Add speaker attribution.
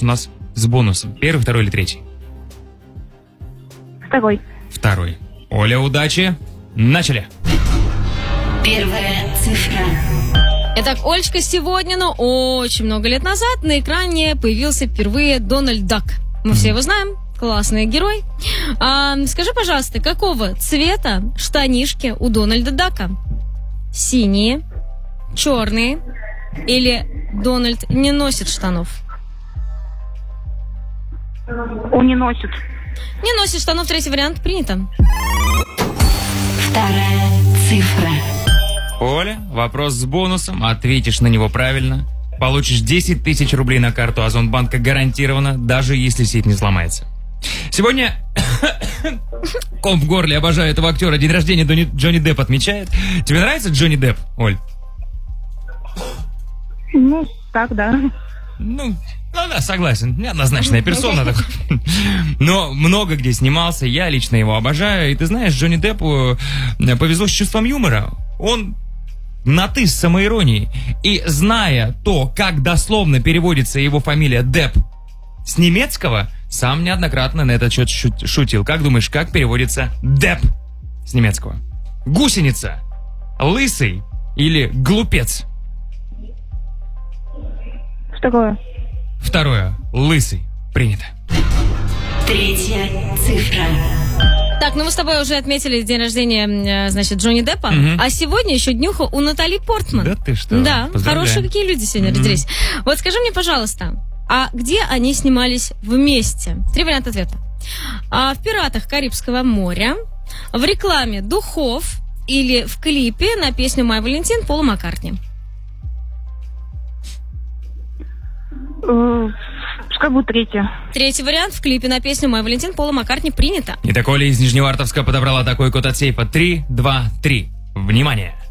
Speaker 1: у нас с бонусом. Первый, второй или третий?
Speaker 2: Второй.
Speaker 1: Второй. Оля, удачи. Начали.
Speaker 3: Первая цифра.
Speaker 4: Итак, Олечка, сегодня, но очень много лет назад на экране появился впервые Дональд Дак. Мы все его знаем. Классный герой. Скажи, пожалуйста, какого цвета штанишки у Дональда Дака? Синие, черные или Дональд не носит штанов?
Speaker 2: Он не носит.
Speaker 4: Не носит штанов, третий вариант принято.
Speaker 3: Вторая цифра.
Speaker 1: Оля, вопрос с бонусом. Ответишь на него правильно. Получишь 10 тысяч рублей на карту Озонбанка гарантированно, даже если сеть не сломается. Сегодня ком в горле, обожаю этого актера. День рождения Джонни Депп отмечает. Тебе нравится Джонни Депп, Оль?
Speaker 2: Ну, так, да.
Speaker 1: Ну да, согласен. Неоднозначная персона такой. Но много где снимался. Я лично его обожаю. И ты знаешь, Джонни Деппу повезло с чувством юмора. Он на «ты» с самоиронией. И зная то, как дословно переводится его фамилия Депп с немецкого, сам неоднократно на этот счет шутил. Как думаешь, как переводится Депп с немецкого? Гусеница, лысый или глупец?
Speaker 2: Второе.
Speaker 1: Второе. Лысый. Принято.
Speaker 3: Третья цифра.
Speaker 4: Так, ну мы с тобой уже отметили день рождения, значит, Джонни Деппа. А сегодня еще днюха у Натали Портман.
Speaker 1: Да ты что?
Speaker 4: Да,
Speaker 1: Поздравляю.
Speaker 4: хорошие какие люди сегодня родились. Вот скажи мне, пожалуйста, а где они снимались вместе? 3 варианта ответа. В «Пиратах Карибского моря», в рекламе духов или в клипе на песню «Май Валентин» Пола Маккартни.
Speaker 2: Пускай будет третье.
Speaker 4: Третий вариант. В клипе на песню «Май Валентин» Пола Маккартни принято.
Speaker 1: Итак, Оля из Нижневартовска подобрала такой код от сейфа. 3, 2, 3. Внимание!